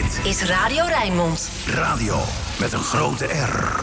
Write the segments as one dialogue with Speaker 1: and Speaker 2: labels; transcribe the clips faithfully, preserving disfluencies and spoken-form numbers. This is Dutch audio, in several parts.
Speaker 1: Dit is Radio Rijnmond.
Speaker 2: Radio met een grote R.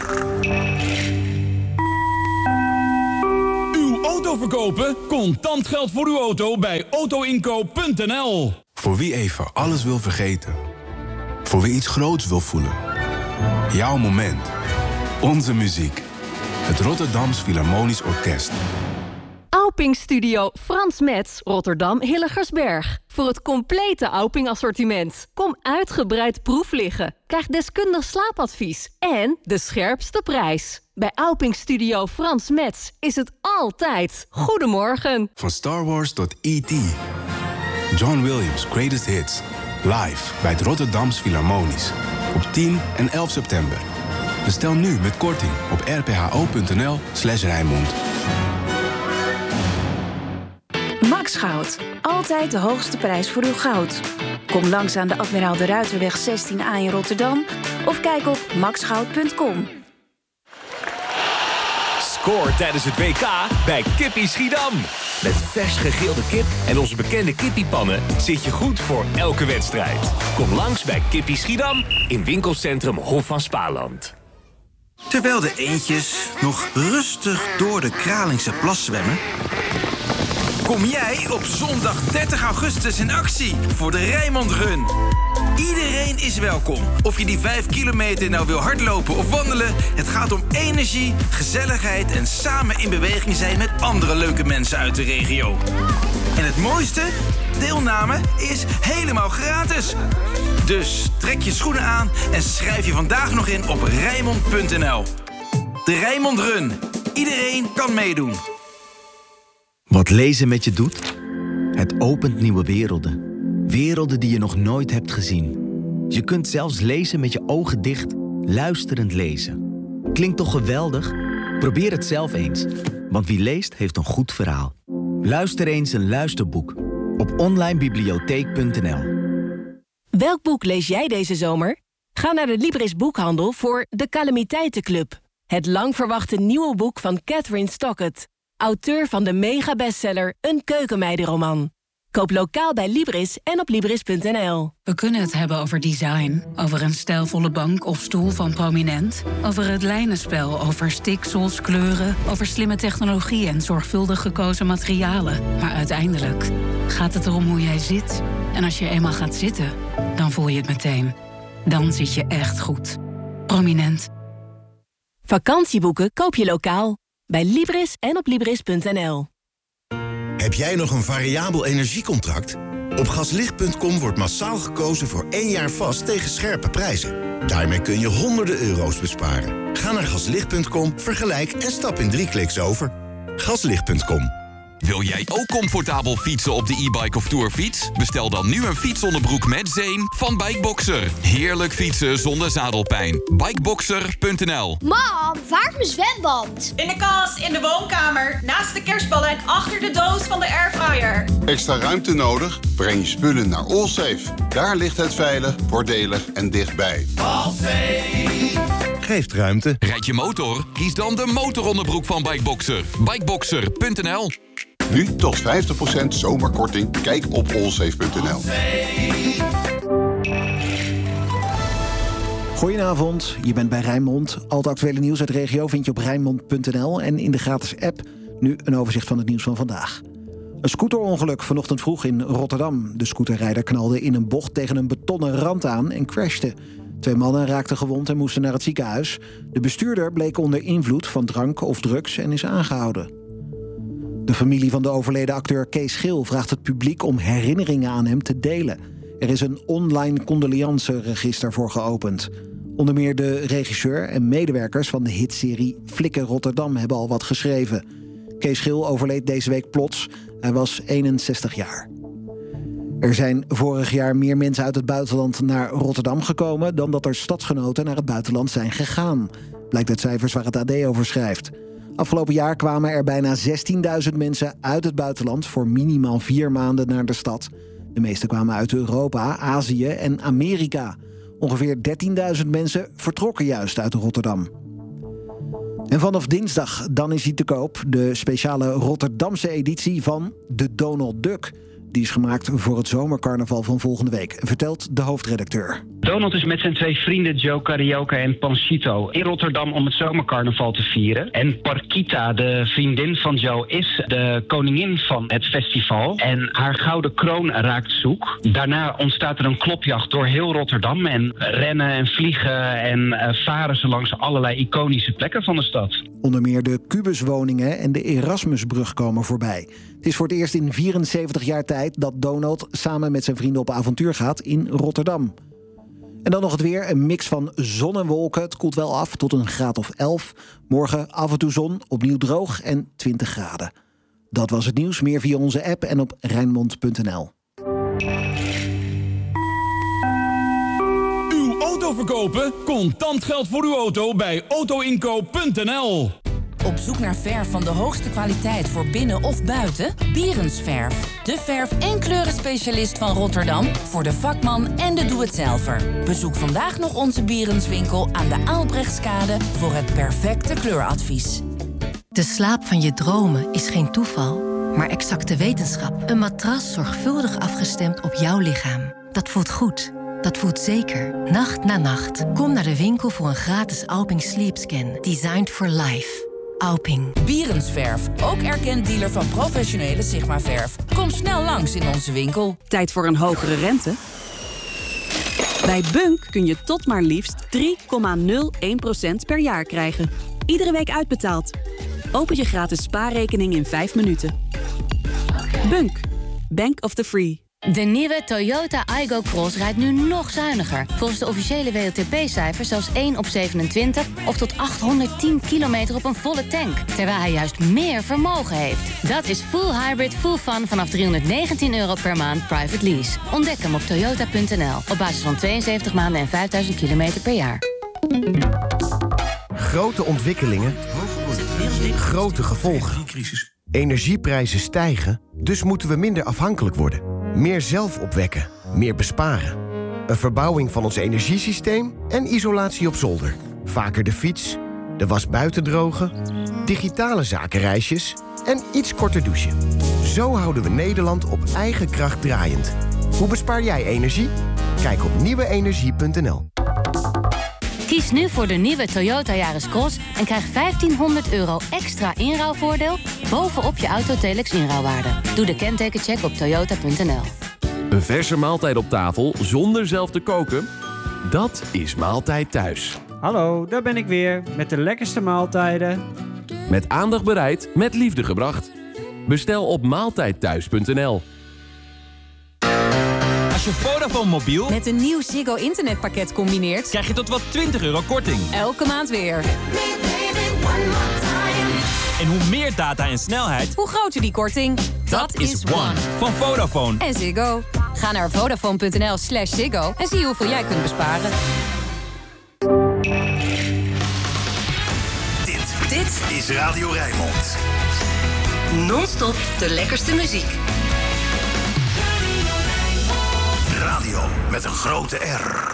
Speaker 3: Uw auto verkopen? Contant geld voor uw auto bij autoinkoop punt n l.
Speaker 4: Voor wie even alles wil vergeten. Voor wie iets groots wil voelen. Jouw moment. Onze muziek. Het Rotterdams Philharmonisch Orkest.
Speaker 5: Auping Studio Frans Metz, Rotterdam Hilligersberg. Voor het complete Auping-assortiment. Kom uitgebreid proef liggen. Krijg deskundig slaapadvies. En de scherpste prijs. Bij Auping Studio Frans Metz is het altijd goedemorgen.
Speaker 4: Van Star Wars tot E T John Williams' Greatest Hits. Live bij het Rotterdams Philharmonisch. Op tien en elf september. Bestel nu met korting op r p h o punt n l slash Rijnmond.
Speaker 6: Max Goud. Altijd de hoogste prijs voor uw goud. Kom langs aan de Admiraal de Ruiterweg zestien A in Rotterdam of kijk op max goud punt com.
Speaker 7: Scoor tijdens het W K bij Kippie Schiedam. Met vers gegrilde kip en onze bekende kippiepannen zit je goed voor elke wedstrijd. Kom langs bij Kippie Schiedam in winkelcentrum Hof van Spaarland.
Speaker 2: Terwijl de eendjes nog rustig door de Kralingse plas zwemmen, kom jij op zondag dertig augustus in actie voor de Rijnmond Run. Iedereen is welkom. Of je die vijf kilometer nou wil hardlopen of wandelen, het gaat om energie, gezelligheid en samen in beweging zijn met andere leuke mensen uit de regio. En het mooiste? Deelname is helemaal gratis. Dus trek je schoenen aan en schrijf je vandaag nog in op Rijnmond punt n l. De Rijnmond Run. Iedereen kan meedoen.
Speaker 8: Wat lezen met je doet? Het opent nieuwe werelden. Werelden die je nog nooit hebt gezien. Je kunt zelfs lezen met je ogen dicht, luisterend lezen. Klinkt toch geweldig? Probeer het zelf eens. Want wie leest, heeft een goed verhaal. Luister eens een luisterboek op online bibliotheek punt n l.
Speaker 5: Welk boek lees jij deze zomer? Ga naar de Libris Boekhandel voor De Calamiteitenclub. Het lang verwachte nieuwe boek van Catherine Stockett. Auteur van de mega-bestseller Een keukenmeidenroman. Koop lokaal bij Libris en op libris punt n l.
Speaker 9: We kunnen het hebben over design, over een stijlvolle bank of stoel van Prominent, over het lijnenspel, over stiksels, kleuren, over slimme technologie en zorgvuldig gekozen materialen. Maar uiteindelijk gaat het erom hoe jij zit. En als je eenmaal gaat zitten, dan voel je het meteen. Dan zit je echt goed. Prominent.
Speaker 5: Vakantieboeken koop je lokaal. Bij Libris en op libris punt n l.
Speaker 10: Heb jij nog een variabel energiecontract? Op gaslicht punt com wordt massaal gekozen voor één jaar vast tegen scherpe prijzen. Daarmee kun je honderden euro's besparen. Ga naar gaslicht punt com, vergelijk en stap in drie kliks over. gaslicht punt com.
Speaker 11: Wil jij ook comfortabel fietsen op de e-bike of tourfiets? Bestel dan nu een fietsonderbroek met zeem van Bikeboxer. Heerlijk fietsen zonder zadelpijn. Bikeboxer punt n l.
Speaker 12: Mam, waar is mijn zwembad?
Speaker 13: In de kast, in de woonkamer, naast de kerstballen en achter de doos van de airfryer.
Speaker 14: Extra ruimte nodig? Breng je spullen naar Allsafe. Daar ligt het veilig, voordelig en dichtbij.
Speaker 11: Allsafe
Speaker 10: geeft ruimte.
Speaker 11: Rijd je motor? Kies dan de motoronderbroek van Bikeboxer. Bikeboxer punt n l.
Speaker 14: Nu tot vijftig procent zomerkorting. Kijk op allsafe punt n l.
Speaker 15: Goedenavond, je bent bij Rijnmond. Al het actuele nieuws uit de regio vind je op rijnmond punt n l... en in de gratis app nu een overzicht van het nieuws van vandaag. Een scooterongeluk vanochtend vroeg in Rotterdam. De scooterrijder knalde in een bocht tegen een betonnen rand aan en crashte. Twee mannen raakten gewond en moesten naar het ziekenhuis. De bestuurder bleek onder invloed van drank of drugs en is aangehouden. De familie van de overleden acteur Kees Geel vraagt het publiek om herinneringen aan hem te delen. Er is een online condoleanceregister voor geopend. Onder meer de regisseur en medewerkers van de hitserie Flikken Rotterdam hebben al wat geschreven. Kees Geel overleed deze week plots. Hij was eenenzestig jaar. Er zijn vorig jaar meer mensen uit het buitenland naar Rotterdam gekomen dan dat er stadsgenoten naar het buitenland zijn gegaan. Blijkt uit cijfers waar het A D over schrijft. Afgelopen jaar kwamen er bijna zestienduizend mensen uit het buitenland voor minimaal vier maanden naar de stad. De meeste kwamen uit Europa, Azië en Amerika. Ongeveer dertienduizend mensen vertrokken juist uit Rotterdam. En vanaf dinsdag, dan is hij te koop, de speciale Rotterdamse editie van de Donald Duck. Die is gemaakt voor het zomercarnaval van volgende week, vertelt de hoofdredacteur.
Speaker 16: Donald is met zijn twee vrienden Joe Carioca en Panchito in Rotterdam om het zomercarnaval te vieren. En Parkita, de vriendin van Joe, is de koningin van het festival. En haar gouden kroon raakt zoek. Daarna ontstaat er een klopjacht door heel Rotterdam. En rennen en vliegen en uh, varen ze langs allerlei iconische plekken van de stad.
Speaker 15: Onder meer de Kubuswoningen en de Erasmusbrug komen voorbij. Het is voor het eerst in vierenzeventig jaar tijd dat Donald samen met zijn vrienden op avontuur gaat in Rotterdam. En dan nog het weer, een mix van zon en wolken. Het koelt wel af tot een graad of elf. Morgen af en toe zon, opnieuw droog en twintig graden. Dat was het nieuws, meer via onze app en op Rijnmond punt n l.
Speaker 3: Uw auto verkopen? Contant geld voor uw auto bij auto inkoop punt n l.
Speaker 17: Op zoek naar verf van de hoogste kwaliteit voor binnen of buiten? Bierens Verf. De verf- en kleurenspecialist van Rotterdam voor de vakman en de doe-het-zelver. Bezoek vandaag nog onze Bierenswinkel aan de Aalbrechtskade voor het perfecte kleuradvies.
Speaker 18: De slaap van je dromen is geen toeval, maar exacte wetenschap. Een matras zorgvuldig afgestemd op jouw lichaam. Dat voelt goed. Dat voelt zeker. Nacht na nacht. Kom naar de winkel voor een gratis Alping Sleep Scan. Designed for life. Alping.
Speaker 17: Bierensverf, ook erkend dealer van professionele Sigma-verf. Kom snel langs in onze winkel.
Speaker 19: Tijd voor een hogere rente? Bij Bunk kun je tot maar liefst drie komma nul één procent per jaar krijgen. Iedere week uitbetaald. Open je gratis spaarrekening in vijf minuten. Bunk. Bank of the Free.
Speaker 20: De nieuwe Toyota Aygo Cross rijdt nu nog zuiniger. Volgens de officiële W L T P-cijfers zelfs één op zevenentwintig... of tot achthonderdtien kilometer op een volle tank. Terwijl hij juist meer vermogen heeft. Dat is full hybrid, full fun vanaf driehonderdnegentien euro per maand private lease. Ontdek hem op toyota punt n l. Op basis van tweeënzeventig maanden en vijfduizend kilometer per jaar.
Speaker 21: Grote ontwikkelingen. Grote gevolgen. Energieprijzen stijgen, dus moeten we minder afhankelijk worden. Meer zelf opwekken, meer besparen. Een verbouwing van ons energiesysteem en isolatie op zolder. Vaker de fiets, de was buiten drogen, digitale zakenreisjes en iets korter douchen. Zo houden we Nederland op eigen kracht draaiend. Hoe bespaar jij energie? Kijk op nieuwe energie punt n l.
Speaker 20: Kies nu voor de nieuwe Toyota Yaris Cross en krijg vijftienhonderd euro extra inruilvoordeel bovenop je Autotelex inruilwaarde. Doe de kentekencheck op toyota punt n l.
Speaker 22: Een verse maaltijd op tafel zonder zelf te koken? Dat is Maaltijd Thuis.
Speaker 23: Hallo, daar ben ik weer met de lekkerste maaltijden.
Speaker 22: Met aandacht bereid, met liefde gebracht. Bestel op maaltijd thuis punt n l.
Speaker 24: Als je Vodafone mobiel
Speaker 25: met een nieuw Ziggo internetpakket combineert,
Speaker 24: krijg je tot wel twintig euro korting.
Speaker 25: Elke maand weer.
Speaker 24: En hoe meer data en snelheid,
Speaker 25: hoe groter die korting. Dat,
Speaker 24: Dat is One van Vodafone.
Speaker 25: En Ziggo. Ga naar vodafone punt n l slash Ziggo en zie hoeveel jij kunt besparen.
Speaker 26: Dit, dit is Radio Rijnmond.
Speaker 1: Non-stop de lekkerste muziek.
Speaker 26: Radio met een grote R.